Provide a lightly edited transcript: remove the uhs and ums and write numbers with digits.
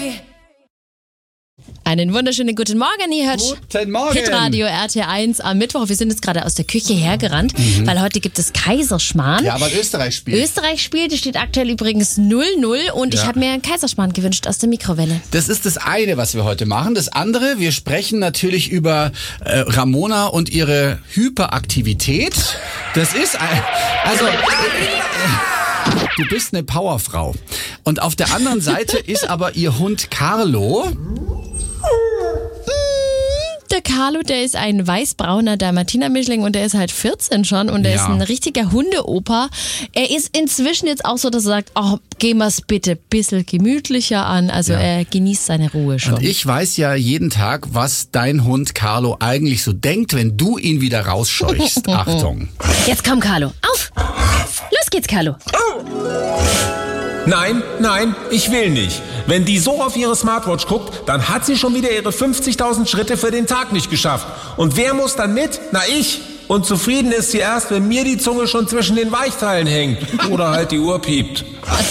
Einen wunderschönen guten Morgen, ihr hört Guten Morgen. Hitradio RT1 am Mittwoch. Wir sind jetzt gerade aus der Küche hergerannt, weil heute gibt es Kaiserschmarrn. Ja, weil Österreich spielt. Österreich spielt, es steht aktuell übrigens 0-0 und ich habe mir einen Kaiserschmarrn gewünscht aus der Mikrowelle. Das ist das eine, was wir heute machen. Das andere, wir sprechen natürlich über Ramona und ihre Hyperaktivität. Das ist du bist eine Powerfrau. Und auf der anderen Seite ist aber ihr Hund Carlo. Der Carlo, der ist ein weiß-brauner Dalmatiner-Mischling und der ist halt 14 schon und der ist ein richtiger Hundeopa. Er ist inzwischen jetzt auch so, dass er sagt, oh, gehen wir's bitte ein bisschen gemütlicher an. Also er genießt seine Ruhe schon. Und ich weiß ja jeden Tag, was dein Hund Carlo eigentlich so denkt, wenn du ihn wieder rausscheuchst. Achtung. Jetzt komm, Carlo, auf! Los geht's, Carlo. Nein, ich will nicht. Wenn die so auf ihre Smartwatch guckt, dann hat sie schon wieder ihre 50.000 Schritte für den Tag nicht geschafft. Und wer muss dann mit? Na, ich. Und zufrieden ist sie erst, wenn mir die Zunge schon zwischen den Weichteilen hängt. Oder halt die Uhr piept.